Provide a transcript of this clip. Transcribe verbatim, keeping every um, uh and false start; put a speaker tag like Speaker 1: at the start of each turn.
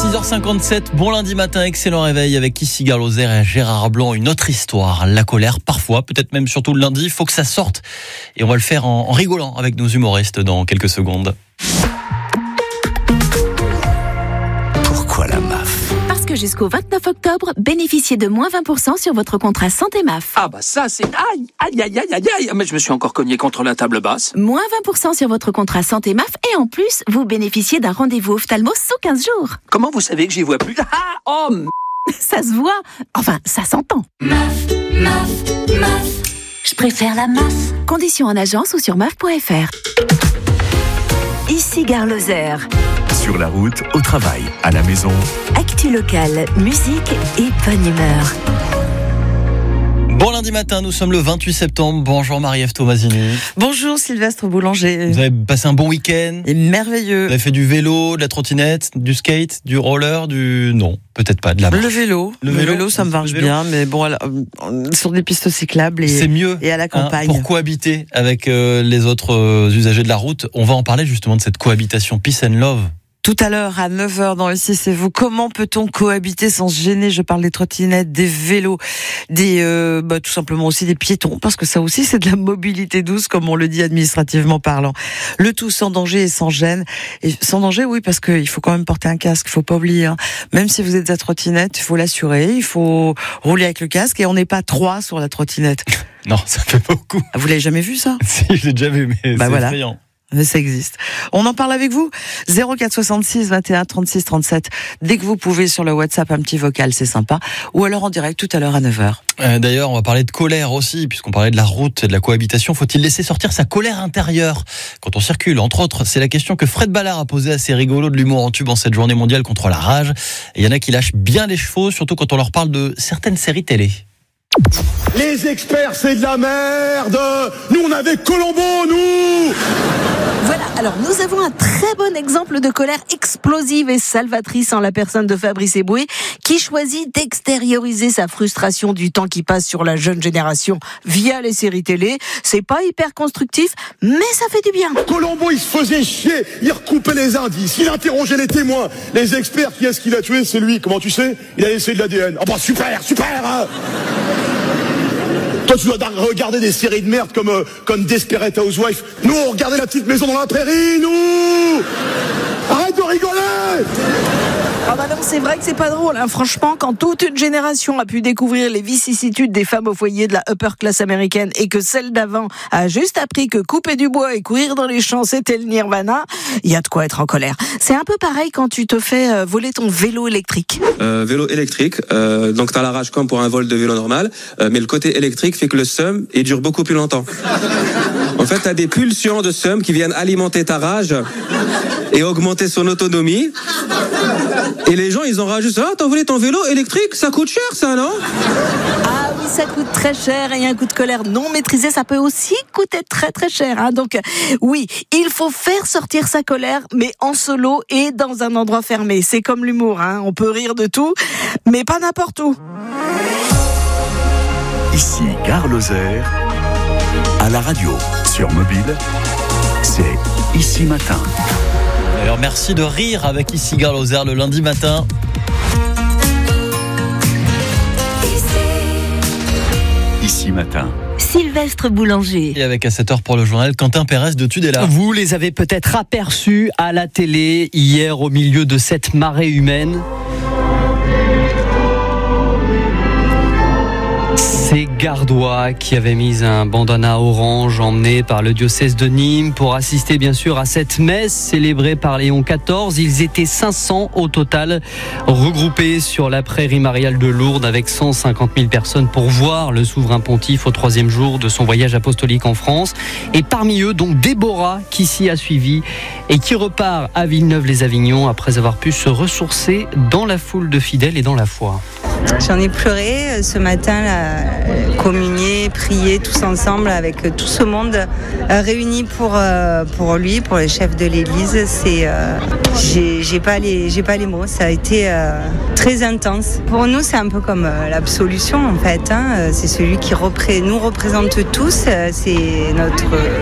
Speaker 1: six heures cinquante-sept, bon lundi matin, excellent réveil avec ici Garloser et Gérard Blanc. Une autre histoire, la colère, parfois, peut-être même surtout le lundi, il faut que ça sorte. Et on va le faire en, en rigolant avec nos humoristes dans quelques secondes.
Speaker 2: Pourquoi la M A F ?
Speaker 3: Parce que jusqu'au vingt-neuf octobre, bénéficiez de moins vingt pour cent sur votre contrat santé M A F.
Speaker 4: Ah bah ça c'est... Aïe, aïe, aïe, aïe, aïe, aïe. Mais je me suis encore cogné contre la table basse.
Speaker 3: Moins vingt pour cent sur votre contrat santé M A F et en plus, vous bénéficiez d'un rendez-vous ophtalmo sous quinze jours.
Speaker 4: Comment vous savez que j'y vois plus? Ah, oh m...
Speaker 3: Ça se voit. Enfin, ça s'entend.
Speaker 5: M A F, M A F, M A F. Je préfère la M A F.
Speaker 3: Conditions en agence ou sur M A F point F R. Ici Gare Lozère.
Speaker 2: Sur la route, au travail, à la maison.
Speaker 3: Actu locale, musique et bonne humeur.
Speaker 1: Bon lundi matin, nous sommes le vingt-huit septembre. Bonjour Marie-Ève Tomasini.
Speaker 6: Bonjour Sylvestre Boulanger.
Speaker 1: Vous avez passé un bon week-end?
Speaker 6: Et merveilleux.
Speaker 1: Vous avez fait du vélo, de la trottinette, du skate, du roller, du... Non, peut-être pas, de la marche.
Speaker 6: Le vélo.
Speaker 1: Le
Speaker 6: Le
Speaker 1: vélo,
Speaker 6: vélo, ça me marche bien, mais bon, alors, sur des pistes cyclables et,
Speaker 1: C'est mieux
Speaker 6: et à la
Speaker 1: hein,
Speaker 6: campagne.
Speaker 1: pour cohabiter avec euh, les autres euh, usagers de la route. On va en parler justement de cette cohabitation Peace and Love.
Speaker 6: Tout à l'heure, à neuf heures dans le six, c'est vous. Comment peut-on cohabiter sans se gêner? Je parle des trottinettes, des vélos, des, euh, bah, tout simplement aussi des piétons, parce que ça aussi, c'est de la mobilité douce, comme on le dit administrativement parlant. Le tout sans danger et sans gêne. Et sans danger, oui, parce qu'il faut quand même porter un casque. Il faut pas oublier, hein. Même si vous êtes à trottinette, il faut l'assurer. Il faut rouler avec le casque et on n'est pas trois sur la trottinette.
Speaker 1: Non, ça fait beaucoup.
Speaker 6: Vous l'avez jamais vu, ça?
Speaker 1: Si, je l'ai déjà vu, mais
Speaker 6: Bah
Speaker 1: c'est
Speaker 6: voilà.
Speaker 1: effrayant.
Speaker 6: Mais ça existe. On en parle avec vous. zéro quatre soixante-six vingt et un trente-six trente-sept. Dès que vous pouvez sur le WhatsApp, un petit vocal, c'est sympa. Ou alors en direct tout à l'heure à neuf heures.
Speaker 1: Euh, d'ailleurs, on va parler de colère aussi, puisqu'on parlait de la route et de la cohabitation. Faut-il laisser sortir sa colère intérieure quand on circule? Entre autres, c'est la question que Fred Ballard a posée à ses rigolos de l'humour en tube en cette journée mondiale contre la rage. Et il y en a qui lâchent bien les chevaux, surtout quand on leur parle de certaines séries télé.
Speaker 7: Les experts, c'est de la merde. Nous, on avait Colombo, nous.
Speaker 3: Voilà, alors nous avons un très bon exemple de colère explosive et salvatrice en la personne de Fabrice Eboué, qui choisit d'extérioriser sa frustration du temps qui passe sur la jeune génération via les séries télé. C'est pas hyper constructif, mais ça fait du bien.
Speaker 7: Colombo, il se faisait chier. Il recoupait les indices. Il interrogeait les témoins. Les experts, qui est-ce qu'il a tué? C'est lui. Comment tu sais? Il a laissé de l'A D N. Ah bah super, super hein. Toi, tu dois regarder des séries de merde comme, euh, comme Desperate Housewives. Nous, on regardait La Petite Maison dans la Prairie, nous. Arrête de rigoler.
Speaker 3: Ah bah non, c'est vrai que c'est pas drôle, hein. Franchement, quand toute une génération a pu découvrir les vicissitudes des femmes au foyer de la upper class américaine et que celle d'avant a juste appris que couper du bois et courir dans les champs c'était le nirvana, il y a de quoi être en colère. C'est un peu pareil quand tu te fais euh, voler ton vélo électrique.
Speaker 8: Euh, vélo électrique, euh, donc t'as la rage comme pour un vol de vélo normal, euh, mais le côté électrique fait que le seum il dure beaucoup plus longtemps. En fait, t'as des pulsions de seum qui viennent alimenter ta rage et augmenter son autonomie. Et les gens, ils ont rajouté ça. Ah, t'as volé ton vélo électrique? Ça coûte cher, ça, non?
Speaker 3: Ah oui, ça coûte très cher et un coup de colère non maîtrisé, ça peut aussi coûter très très cher. Hein. Donc oui, il faut faire sortir sa colère, mais en solo et dans un endroit fermé. C'est comme l'humour, hein. On peut rire de tout, mais pas n'importe où.
Speaker 2: Ici Gare Lozère, à la radio, sur mobile, c'est Ici Matin.
Speaker 1: Alors merci de rire avec ici Gare Lozère le lundi matin.
Speaker 2: Ici Matin.
Speaker 3: Sylvestre Boulanger.
Speaker 1: Et avec à sept heures pour le journal, Quentin Pérez de Tudela.
Speaker 9: Vous les avez peut-être aperçus à la télé hier au milieu de cette marée humaine. Ces Gardois qui avaient mis un bandana orange emmené par le diocèse de Nîmes pour assister bien sûr à cette messe célébrée par Léon quatorze. Ils étaient cinq cents au total regroupés sur la prairie mariale de Lourdes avec cent cinquante mille personnes pour voir le souverain pontife au troisième jour de son voyage apostolique en France. Et parmi eux donc Déborah qui s'y a suivi et qui repart à Villeneuve-les-Avignon après avoir pu se ressourcer dans la foule de fidèles et dans la foi.
Speaker 10: J'en ai pleuré ce matin, là, communier, prier tous ensemble avec tout ce monde réuni pour, pour lui, pour le chef de l'église. C'est, euh, j'ai, j'ai pas les, j'ai pas les mots. Ça a été euh, très intense. Pour nous, c'est un peu comme euh, l'absolution en fait. Hein. C'est celui qui repré- nous représente tous. C'est notre